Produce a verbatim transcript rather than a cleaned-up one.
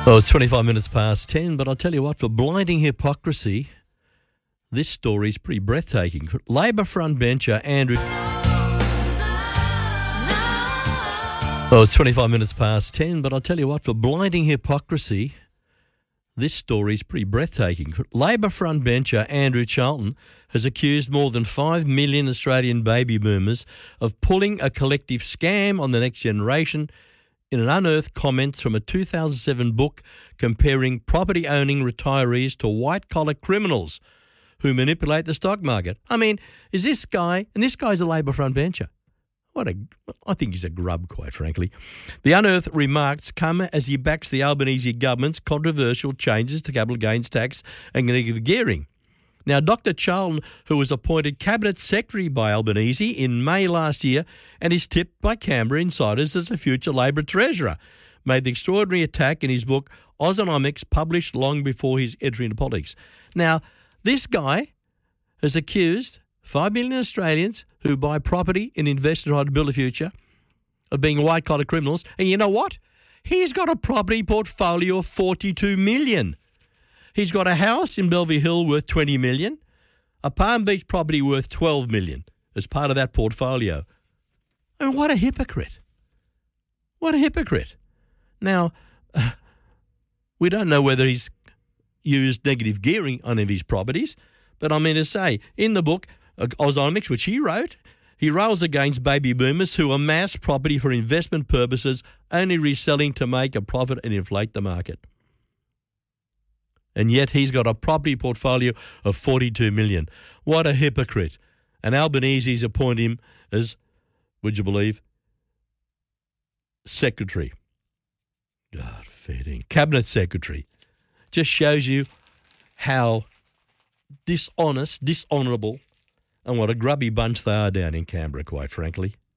Well, it's twenty-five minutes past ten, but I'll tell you what, for blinding hypocrisy, this story's pretty breathtaking. Labor frontbencher Andrew... Well, it's twenty-five minutes past ten, but I'll tell you what, for blinding hypocrisy, this story's pretty breathtaking. Labor frontbencher Andrew Charlton has accused more than five million Australian baby boomers of pulling a collective scam on the next generation in an unearthed comment from a two thousand seven book comparing property-owning retirees to white-collar criminals who manipulate the stock market. I mean, is this guy, and this guy's a Labor frontbencher. What a, I think he's a grub, quite frankly. The unearthed remarks come as he backs the Albanese government's controversial changes to capital gains tax and negative gearing. Now, Doctor Charlton, who was appointed Cabinet Secretary by Albanese in May last year and is tipped by Canberra insiders as a future Labor Treasurer, made the extraordinary attack in his book Ozonomics, published long before his entry into politics. Now, this guy has accused five million Australians who buy property and invest in trying to build a future of being white-collar criminals. And you know what? He's got a property portfolio of forty-two million dollars. He's got a house in Bellevue Hill worth twenty million dollars, a Palm Beach property worth twelve million dollars as part of that portfolio. I mean, what a hypocrite. What a hypocrite. Now, uh, we don't know whether he's used negative gearing on any of his properties, but I mean to say, in the book, Ozonomics, which he wrote, he rails against baby boomers who amass property for investment purposes, only reselling to make a profit and inflate the market. And yet he's got a property portfolio of forty-two million dollars. What a hypocrite. And Albanese's appointed him as, would you believe, Secretary. God, feeding. Cabinet Secretary. Just shows you how dishonest, dishonourable, and what a grubby bunch they are down in Canberra, quite frankly.